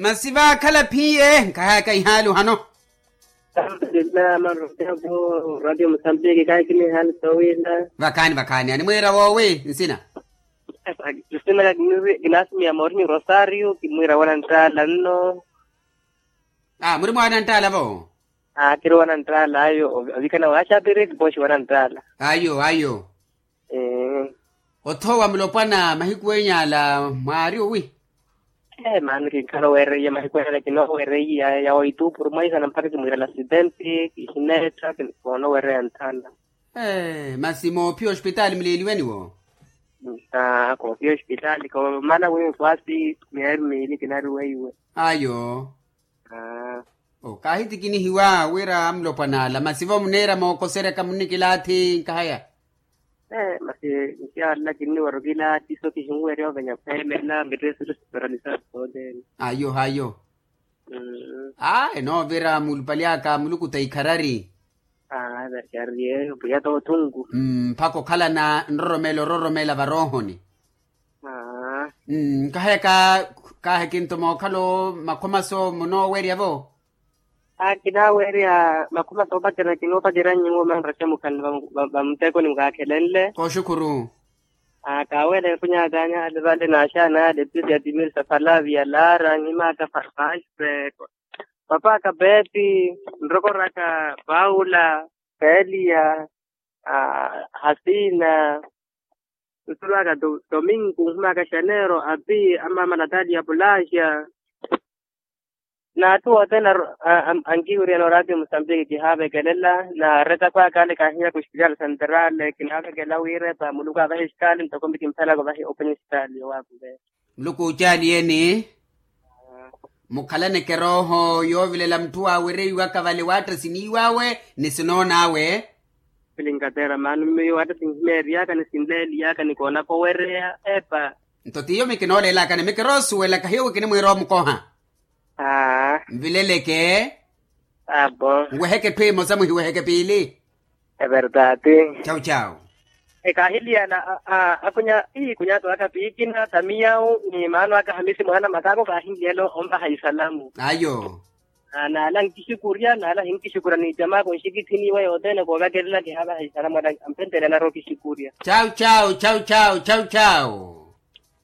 masiva kala pie kaya kay halo hano. Na marunong radio Mozambique kaya kini hal tawila. Bakani ani mwera wowe nsina. Justina ginas mi amor ni Rosario kimwira wanantala no. Muri mwanantala bo. Kiro wanantala ayo vikana wacha direct bosh wanantala. Ayo. Othowa mlopana mahikuenya la Mario wi. Man que caro were ya mahikuenya que no were ya oitu por mais ana parte mwira la accidente kisineta que no were antala. Massimo più hospital mliliweni wo. Kwa hiyo hospitali kwa maana wewe kwasi mimi kinaru wewe. Ayo. Kahiti kini hiwa wera amlopana la masivo mnera mokosera kamunikilati kahaya. Masih inshallah kini warugila tiso kishungwe reo venya pemela midresu peralisa sode. Ayo. No vera mulpaliaka muluku taikarari. Carrier ya to tungu. Pako kala na roromela barohoni. Kahaya kinto mo kalo makomaso mono weri abo. Kina weri makomaso patera kino patera nyingo man rasemu kan bamteko ni mkakelele. Ko shukuru. Kawele punya ganya advale na shana de pisi atimir safalavi ya lara ngima ka farfash Papa Kabeti, Rokoraka, Paula, Celia, Hasina, Turaga Domingo, Maga Chanero, Abi, Amama Natalia Bulasia. Na tu tena angiuri na radio Mozambique kihabe kelela na reta kwa kale kahia kushikala central kinaga kelawire pa muluka ba iskali mtakombi kimsala kwa open style wapo be. Luku chali yeni. Mukalane keroho yo vile la mtu awere waka vale wata siniwawe nisinona awe pilingatera manu mimi wata sinmeri yaka ni sindeli yaka ni kona ko were epa ntotiyo mikinole la kana mikirosu wela kahiyo kini mwiro mkoha vile leke bon weheke pe mozamu hiweheke pili verdade chao kahili ana akunya kunya to aka pikina tamiao ni mano aka hamisi mwana matako kahili yelo omba haisalamu ayo na lang kishikuria na la hinki shukurani jamaa ko shikitini wa yodene ko gagerla ki haba haisalamu ampente na roki shikuria chao